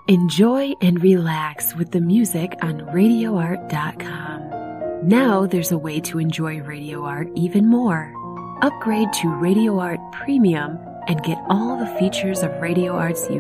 Enjoy and relax with the music on RadioArt.com. Now there's a way to enjoy Radio Art even more. Upgrade to Radio Art Premium and get all the features of Radio Art's